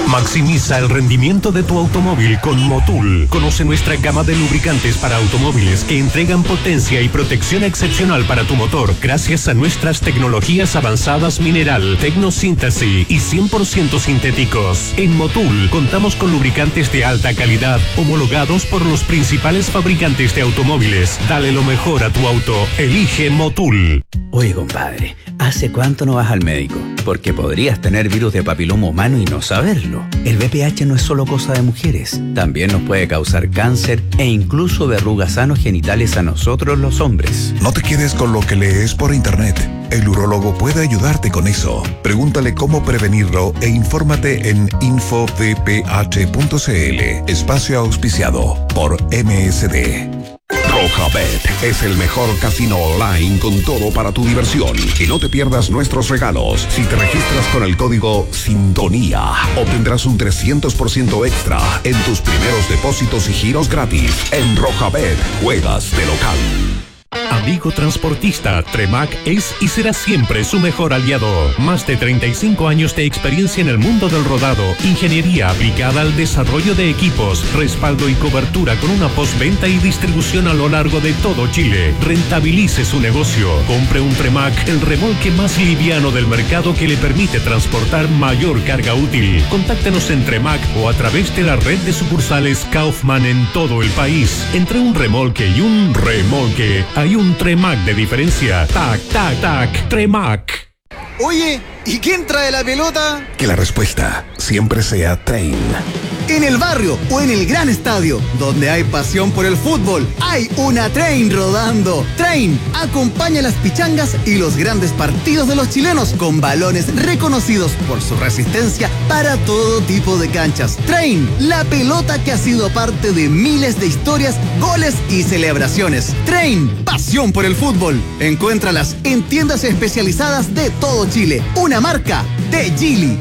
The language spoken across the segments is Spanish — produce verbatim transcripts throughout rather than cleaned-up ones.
Maximiza el rendimiento de tu automóvil con Motul. Conoce nuestra gama de lubricantes para automóviles que entregan potencia y protección excepcional para tu motor gracias a nuestras tecnologías avanzadas mineral, tecnosíntesis y cien por ciento sintéticos. En Motul contamos con lubricantes de alta calidad homologados por los principales fabricantes de automóviles. Dale lo mejor a tu auto. Elige Motul. Oye, compadre, ¿hace cuánto no vas al médico? Porque podrías tener virus de papiloma humano y no saberlo. El V I H no es solo cosa de mujeres. También nos puede causar cáncer e incluso verrugas anogenitales a nosotros los hombres. No te quedes con lo que lees por internet. El urólogo puede ayudarte con eso. Pregúntale cómo prevenirlo e infórmate en info v p h punto c l. Espacio auspiciado por M S D. Rojabet es el mejor casino online con todo para tu diversión. Y no te pierdas nuestros regalos. Si te registras con el código SINTONÍA, obtendrás un trescientos por ciento extra en tus primeros depósitos y giros gratis. En Rojabet, juegas de local. Amigo transportista, Tremac es y será siempre su mejor aliado. Más de treinta y cinco años de experiencia en el mundo del rodado, ingeniería aplicada al desarrollo de equipos, respaldo y cobertura con una postventa y distribución a lo largo de todo Chile. Rentabilice su negocio. Compre un Tremac, el remolque más liviano del mercado que le permite transportar mayor carga útil. Contáctenos en Tremac o a través de la red de sucursales Kaufman en todo el país. Entre un remolque y un remolque hay un Tremac de diferencia. Tac, tac, tac, Tremac. Oye, ¿y quién trae la pelota? Que la respuesta siempre sea Train. En el barrio o en el gran estadio, donde hay pasión por el fútbol, hay una Train rodando. Train acompaña las pichangas y los grandes partidos de los chilenos con balones reconocidos por su resistencia para todo tipo de canchas. Train, la pelota que ha sido parte de miles de historias, goles y celebraciones. Train, pasión por el fútbol. Encuéntralas en tiendas especializadas de todo Chile. Una marca de Geely.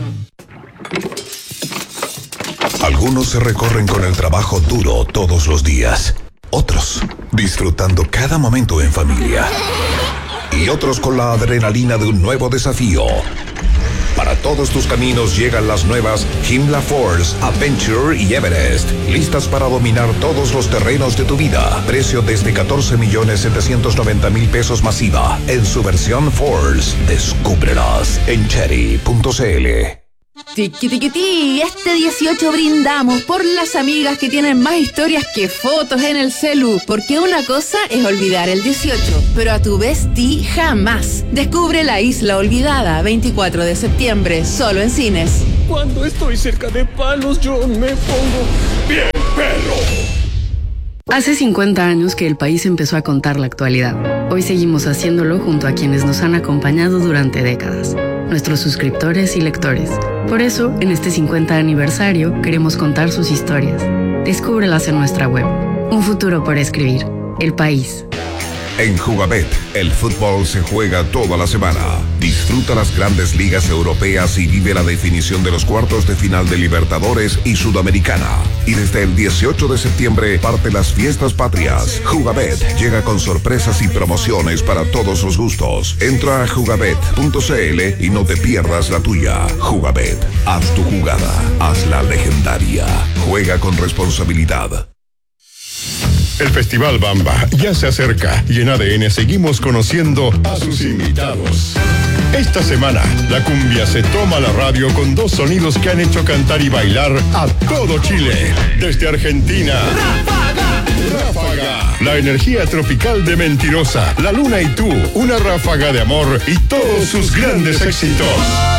Algunos se recorren con el trabajo duro todos los días. Otros disfrutando cada momento en familia. Y otros con la adrenalina de un nuevo desafío. Para todos tus caminos llegan las nuevas Himla Force, Adventure y Everest. Listas para dominar todos los terrenos de tu vida. Precio desde catorce millones setecientos noventa mil pesos masiva. En su versión Force. Descúbrelas en cherry punto c l. Tiqui tiqui ti, este dieciocho brindamos por las amigas que tienen más historias que fotos en el celu, porque una cosa es olvidar el dieciocho, pero a tu bestie jamás. Descubre La Isla Olvidada, veinticuatro de septiembre, solo en cines. Cuando estoy cerca de palos yo me pongo bien perro. Hace cincuenta años que el país empezó a contar la actualidad. Hoy seguimos haciéndolo junto a quienes nos han acompañado durante décadas, nuestros suscriptores y lectores. Por eso, en este cincuenta aniversario, queremos contar sus historias. Descúbrelas en nuestra web. Un futuro por escribir. El país. En Jugabet, el fútbol se juega toda la semana. Disfruta las grandes ligas europeas y vive la definición de los cuartos de final de Libertadores y Sudamericana. Y desde el dieciocho de septiembre parte las fiestas patrias. Jugabet llega con sorpresas y promociones para todos los gustos. Entra a jugabet punto c l y no te pierdas la tuya. Jugabet, haz tu jugada, hazla legendaria. Juega con responsabilidad. El Festival Bamba ya se acerca y en A D N seguimos conociendo a sus invitados. Esta semana, la cumbia se toma la radio con dos sonidos que han hecho cantar y bailar a todo Chile. Desde Argentina, ¡Ráfaga! ¡Ráfaga! La energía tropical de Mentirosa, La Luna y Tú, una ráfaga de amor y todos sus grandes éxitos.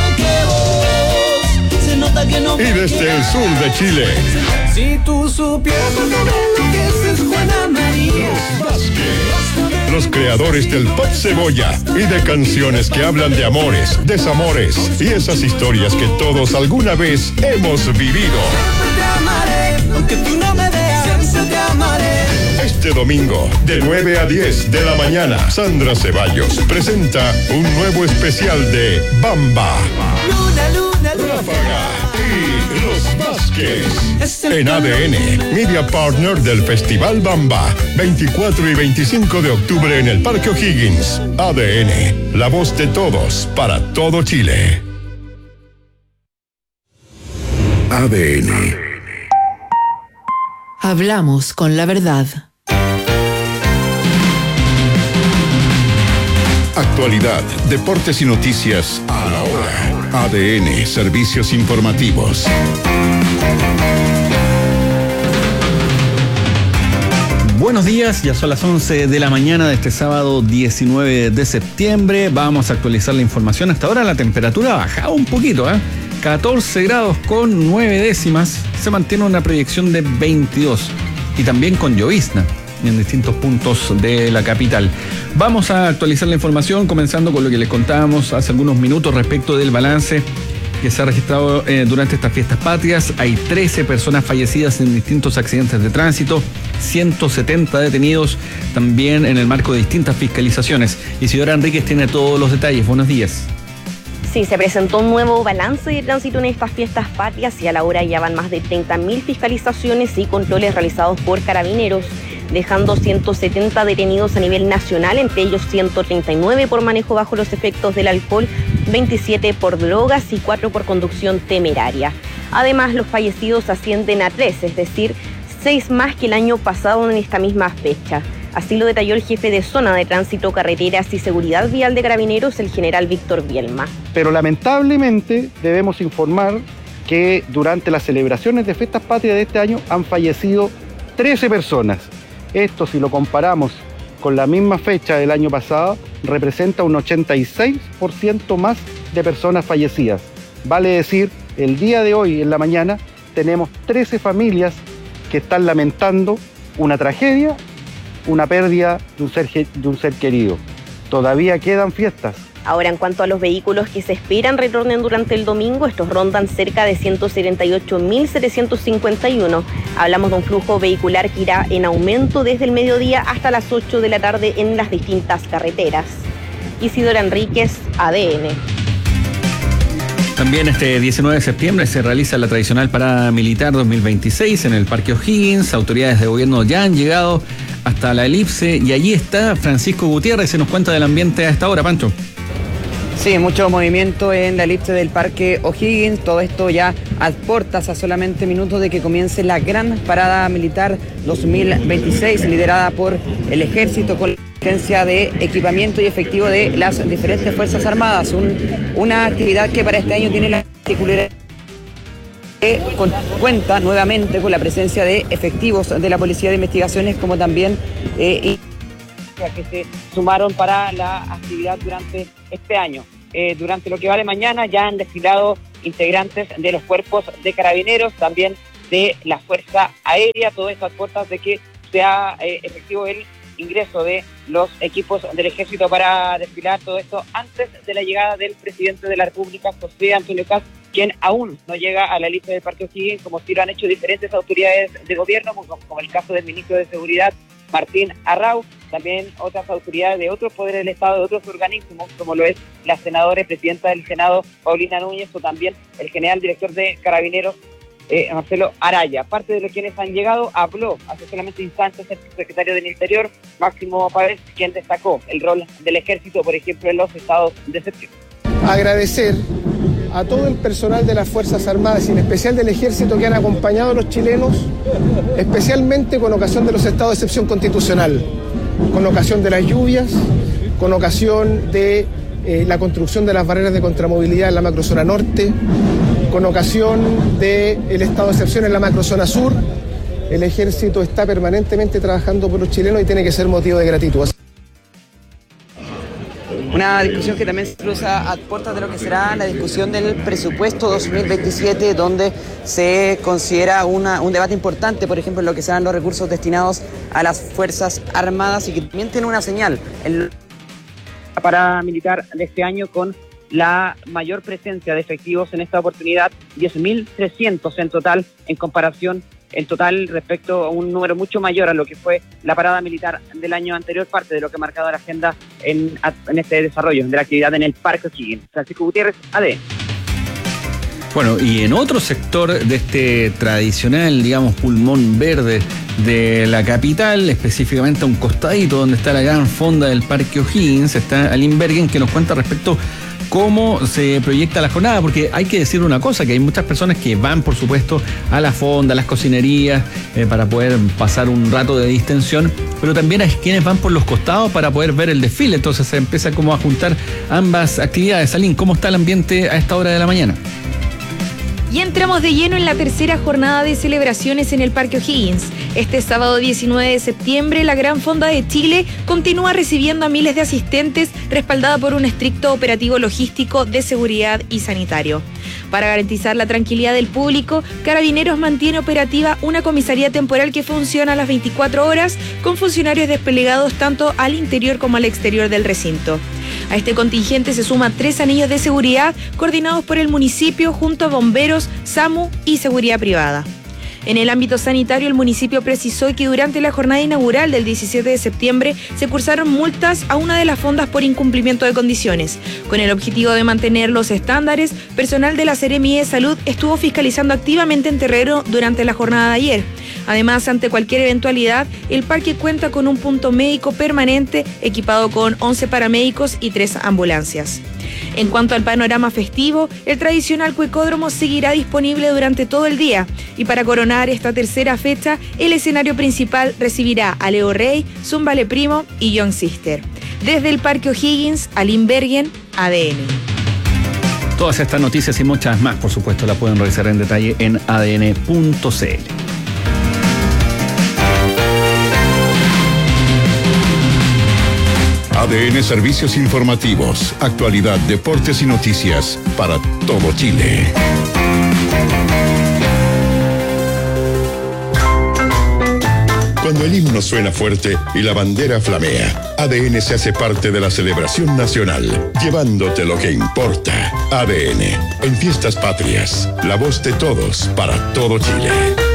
Y desde el sur de Chile, Si tú supieras lo que es Juana María. Vázquez, los creadores del pop cebolla y de canciones que hablan de amores, desamores y esas historias que todos alguna vez hemos vivido. Siempre te amaré, aunque tú no me veas, siempre te amaré. Este domingo, de nueve a diez de la mañana, Sandra Ceballos presenta un nuevo especial de Bamba. Luna, luna, luna. Ráfaga y Los Vázquez. En A D N, Media Partner del Festival Bamba, veinticuatro y veinticinco de octubre en el Parque O'Higgins. A D N, la voz de todos para todo Chile. A D N. Hablamos con la verdad. Actualidad, deportes y noticias a la hora. A D N, servicios informativos. Buenos días, ya son las once de la mañana de este sábado diecinueve de septiembre. Vamos a actualizar la información. Hasta ahora la temperatura ha bajado un poquito, ¿eh? catorce grados con nueve décimas. Se mantiene una proyección de veintidós y también con llovizna en distintos puntos de la capital. Vamos a actualizar la información comenzando con lo que les contábamos hace algunos minutos respecto del balance que se ha registrado eh, durante estas fiestas patrias. Hay trece personas fallecidas en distintos accidentes de tránsito, ciento setenta detenidos también en el marco de distintas fiscalizaciones. Isidora Enríquez tiene todos los detalles. Buenos días. Sí, se presentó un nuevo balance de tránsito en estas fiestas patrias y a la hora ya van más de treinta mil fiscalizaciones y controles realizados por carabineros, dejando ciento setenta detenidos a nivel nacional, entre ellos ciento treinta y nueve por manejo bajo los efectos del alcohol, veintisiete por drogas y cuatro por conducción temeraria. Además, los fallecidos ascienden a tres, es decir, seis más que el año pasado en esta misma fecha. Así lo detalló el jefe de Zona de Tránsito, Carreteras y Seguridad Vial de Carabineros, el general Víctor Bielma. Pero lamentablemente debemos informar que durante las celebraciones de Fiestas Patrias de este año han fallecido trece personas. Esto, si lo comparamos con la misma fecha del año pasado, representa un ochenta y seis por ciento más de personas fallecidas. Vale decir, el día de hoy, en la mañana, tenemos trece familias que están lamentando una tragedia, una pérdida de un ser, de un ser querido. Todavía quedan fiestas. Ahora, en cuanto a los vehículos que se esperan retornen durante el domingo, estos rondan cerca de ciento setenta y ocho mil setecientos cincuenta y uno. Hablamos de un flujo vehicular que irá en aumento desde el mediodía hasta las ocho de la tarde en las distintas carreteras. Isidora Enríquez, A D N. También este diecinueve de septiembre se realiza la tradicional Parada Militar dos mil veintiséis en el Parque O'Higgins. Autoridades de gobierno ya han llegado hasta la elipse y allí está Francisco Gutiérrez. Se nos cuenta del ambiente a esta hora, Pancho. Sí, mucho movimiento en la elipse del Parque O'Higgins. Todo esto ya a puertas, a solamente minutos de que comience la gran Parada Militar dos mil veintiséis, liderada por el Ejército con la asistencia de equipamiento y efectivo de las diferentes Fuerzas Armadas. Un, una actividad que para este año tiene la particularidad que cuenta nuevamente con la presencia de efectivos de la Policía de Investigaciones, como también eh, que se sumaron para la actividad durante este año. Eh, durante lo que va de mañana ya han desfilado integrantes de los cuerpos de carabineros, también de la Fuerza Aérea, todas estas puertas de que sea eh, efectivo el ingreso de los equipos del Ejército para desfilar, todo esto antes de la llegada del presidente de la República, José Antonio Kast, quien aún no llega a la lista del Parque O'Higgins, como sí lo han hecho diferentes autoridades de gobierno, como, como el caso del ministro de Seguridad, Martín Arrau, también otras autoridades de otros poderes del Estado, de otros organismos, como lo es la senadora y presidenta del Senado, Paulina Núñez, o también el general director de Carabineros, eh, Marcelo Araya. Parte de los quienes han llegado habló hace solamente instantes el secretario del Interior, Máximo Pavés, quien destacó el rol del Ejército, por ejemplo, en los estados de excepción. Agradecer a todo el personal de las Fuerzas Armadas y en especial del Ejército que han acompañado a los chilenos, especialmente con ocasión de los estados de excepción constitucional, con ocasión de las lluvias, con ocasión de eh, la construcción de las barreras de contramovilidad en la macrozona norte, con ocasión del estado de excepción en la macrozona sur. El Ejército está permanentemente trabajando por los chilenos y tiene que ser motivo de gratitud. Una discusión que también se cruza a puertas de lo que será la discusión del presupuesto dos mil veintisiete, donde se considera una, un debate importante, por ejemplo, en lo que serán los recursos destinados a las Fuerzas Armadas, y que también tiene una señal en la parada militar de este año con la mayor presencia de efectivos en esta oportunidad, diez mil trescientos en total, en comparación en total respecto a un número mucho mayor a lo que fue la parada militar del año anterior, parte de lo que ha marcado la agenda en, en este desarrollo de la actividad en el Parque O'Higgins. Francisco Gutiérrez, A D N. Bueno, y en otro sector de este tradicional, digamos, pulmón verde de la capital, específicamente a un costadito donde está la gran fonda del Parque O'Higgins, está Aline Bergen, que nos cuenta respecto cómo se proyecta la jornada, porque hay que decir una cosa, que hay muchas personas que van, por supuesto, a la fonda, a las cocinerías, eh, para poder pasar un rato de distensión, pero también hay quienes van por los costados para poder ver el desfile, entonces se empieza como a juntar ambas actividades. Aline, ¿cómo está el ambiente a esta hora de la mañana? Y entramos de lleno en la tercera jornada de celebraciones en el Parque O'Higgins. Este sábado diecinueve de septiembre, la Gran Fonda de Chile continúa recibiendo a miles de asistentes, respaldada por un estricto operativo logístico de seguridad y sanitario. Para garantizar la tranquilidad del público, Carabineros mantiene operativa una comisaría temporal que funciona a las veinticuatro horas, con funcionarios desplegados tanto al interior como al exterior del recinto. A este contingente se suman tres anillos de seguridad coordinados por el municipio junto a bomberos, SAMU y seguridad privada. En el ámbito sanitario, el municipio precisó que durante la jornada inaugural del diecisiete de septiembre se cursaron multas a una de las fondas por incumplimiento de condiciones. Con el objetivo de mantener los estándares, personal de la Seremi de Salud estuvo fiscalizando activamente en terreno durante la jornada de ayer. Además, ante cualquier eventualidad, el parque cuenta con un punto médico permanente equipado con once paramédicos y tres ambulancias. En cuanto al panorama festivo, el tradicional cuecódromo seguirá disponible durante todo el día y para coronar esta tercera fecha, el escenario principal recibirá a Leo Rey, Zumbale Primo y Young Sister. Desde el Parque O'Higgins, Aline Bergen, A D N. Todas estas noticias y muchas más, por supuesto, las pueden revisar en detalle en a d n punto c l. A D N Servicios Informativos, actualidad, deportes y noticias para todo Chile. Cuando el himno suena fuerte y la bandera flamea, A D N se hace parte de la celebración nacional, llevándote lo que importa. A D N, en Fiestas Patrias, la voz de todos para todo Chile.